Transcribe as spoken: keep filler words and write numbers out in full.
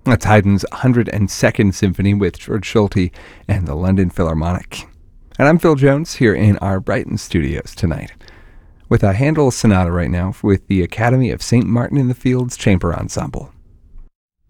That's Haydn's one hundred second Symphony with George Solti and the London Philharmonic. And I'm Phil Jones here in our Brighton studios tonight with a Handel sonata right now with the Academy of Saint Martin in the Fields Chamber Ensemble.